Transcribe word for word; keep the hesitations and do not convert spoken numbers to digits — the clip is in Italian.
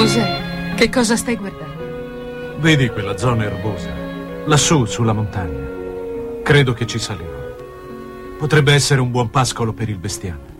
Mosè, che cosa stai guardando? Vedi quella zona erbosa? Lassù, sulla montagna. Credo che ci salirò. Potrebbe essere un buon pascolo per il bestiame.